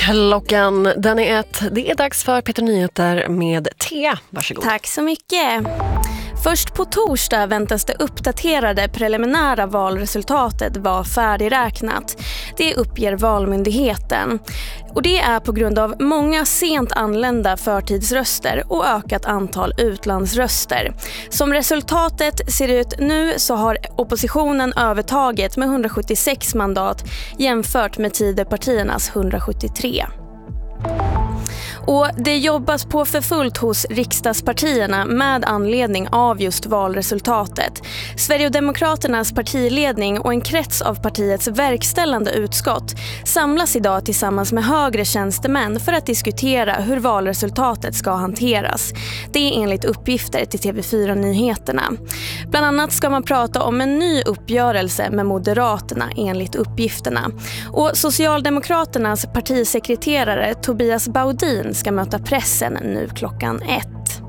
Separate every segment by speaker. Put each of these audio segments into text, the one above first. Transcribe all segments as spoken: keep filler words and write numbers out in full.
Speaker 1: Klockan, den är ett. Det är dags för Peter Nyheter med T. Varsågod.
Speaker 2: Tack så mycket. Först på torsdag väntas det uppdaterade preliminära valresultatet vara färdigräknat. Det uppger Valmyndigheten. Och det är på grund av många sent anlända förtidsröster och ökat antal utlandsröster. Som resultatet ser ut nu så har oppositionen övertaget med hundrasjuttiosex mandat jämfört med Tidöpartiernas hundrasjuttiotre. Och det jobbas på för fullt hos riksdagspartierna med anledning av just valresultatet. Sverigedemokraternas partiledning och en krets av partiets verkställande utskott samlas idag tillsammans med högre tjänstemän för att diskutera hur valresultatet ska hanteras. Det är enligt uppgifter till T V fyra Nyheterna. Bland annat ska man prata om en ny uppgörelse med Moderaterna enligt uppgifterna. Och Socialdemokraternas partisekreterare Tobias Baudin ska möta pressen nu klockan ett.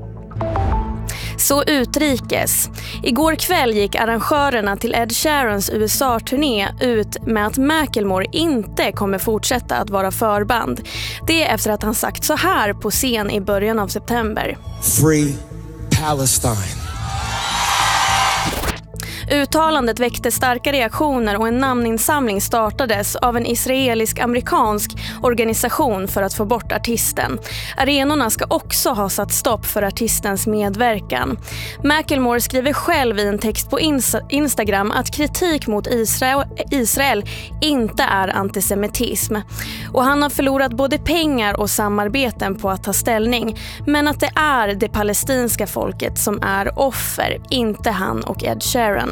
Speaker 2: Så utrikes. Igår kväll gick arrangörerna till Ed Sheerans U S A-turné ut med att Macklemore inte kommer fortsätta att vara förband. Det är efter att han sagt så här på scen i början av september.
Speaker 3: Free Palestine.
Speaker 2: Uttalandet väckte starka reaktioner och en namninsamling startades av en israelisk-amerikansk organisation för att få bort artisten. Arenorna ska också ha satt stopp för artistens medverkan. Macklemore skriver själv i en text på Instagram att kritik mot Israel, Israel inte är antisemitism. Och han har förlorat både pengar och samarbeten på att ta ställning, men att det är det palestinska folket som är offer, inte han och Ed Sheeran.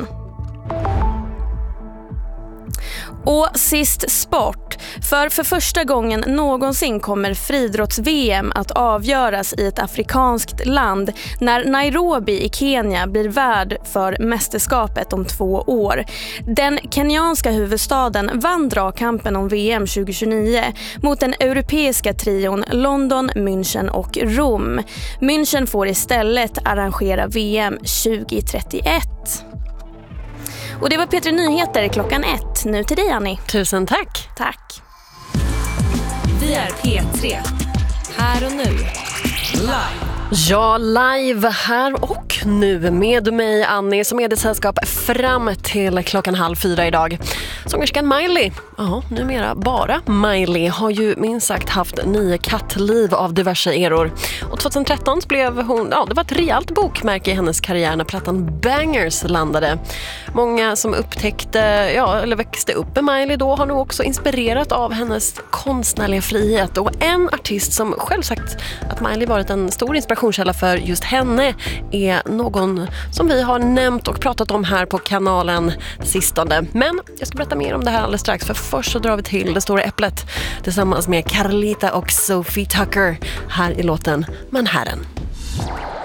Speaker 2: Och sist sport. För för första gången någonsin kommer friidrotts-V M att avgöras i ett afrikanskt land när Nairobi i Kenya blir värd för mästerskapet om två år. Den kenyanska huvudstaden vann dragkampen om V M tjugo tjugonio mot den europeiska trion London, München och Rom. München får istället arrangera V M tjugo trettioett. Och det var Peter Nyheter klockan ett. Nu till dig, Annie.
Speaker 1: Tusen tack.
Speaker 2: Tack.
Speaker 4: Vi är P tre. Här och nu. Live.
Speaker 1: Ja, live här och nu med mig, Annie, som är det sällskap fram till klockan halv fyra idag. Sångerskan Miley, ja, numera bara Miley, har ju minst sagt haft nio kattliv av diverse eror. Och tjugohundratretton blev hon, ja, det var ett rejält bokmärke i hennes karriär när plattan Bangers landade. Många som upptäckte, ja, eller växte upp med Miley då har nog också inspirerat av hennes konstnärliga frihet. Och en artist som själv sagt att Miley varit en stor inspirationskälla för just henne är någon som vi har nämnt och pratat om här på kanalen sistone. Men jag ska berätta mer om det här alldeles strax, för först så drar vi till Det stora äpplet tillsammans med Carlita och Sophie Tucker här i låten Manhattan.